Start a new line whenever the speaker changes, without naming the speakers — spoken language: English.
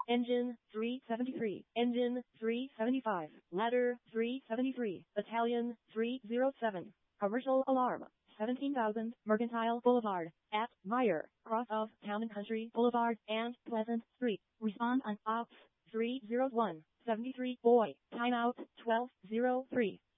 Engine 373. Engine 375. Ladder 373. Battalion 307. Commercial alarm. 17,000 Mercantile Boulevard at Meyer, cross of Town and Country Boulevard and Pleasant Street. Respond on Ops 301 73 Boy. Timeout 1203.